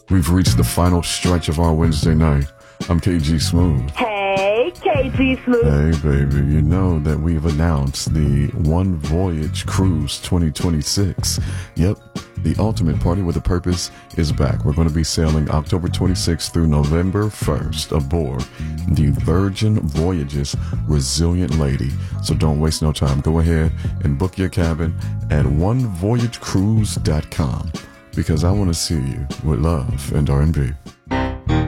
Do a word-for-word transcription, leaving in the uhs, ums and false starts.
We've reached the final stretch of our Wednesday night. I'm K G Smooth. Hey, K G Smooth. Hey, baby. You know that we've announced the One Voyage Cruise twenty twenty-six. Yep, the ultimate party with a purpose is back. We're going to be sailing October twenty-sixth through November first aboard the Virgin Voyages Resilient Lady. So don't waste no time. Go ahead and book your cabin at one voyage cruise dot com because I want to see you with love and R and B.